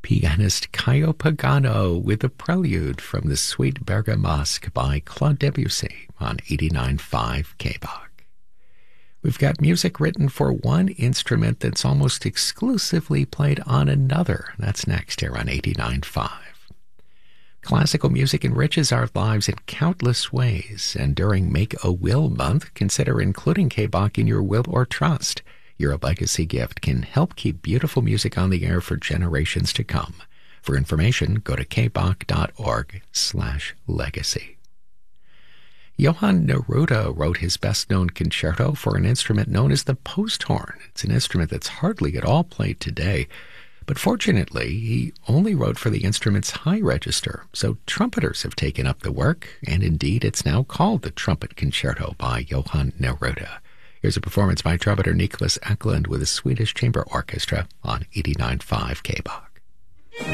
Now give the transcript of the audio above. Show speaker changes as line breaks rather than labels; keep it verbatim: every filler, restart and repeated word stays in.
pianist Caio Pagano with a prelude from the Suite Bergamasque by Claude Debussy on eighty-nine point five K B O C. We've got music written for one instrument that's almost exclusively played on another. That's next here on eighty-nine point five. Classical music enriches our lives in countless ways, and during Make a Will Month, consider including K B O C in your will or trust. Your legacy gift can help keep beautiful music on the air for generations to come. For information, go to kboc.org slash legacy. Johann Neruda wrote his best-known concerto for an instrument known as the post horn. It's an instrument that's hardly at all played today, but fortunately, he only wrote for the instrument's high register, so trumpeters have taken up the work, and indeed it's now called the Trumpet Concerto by Johann Neruda. Here's a performance by trumpeter Nicholas Eklund with the Swedish Chamber Orchestra on eighty-nine point five K B O C.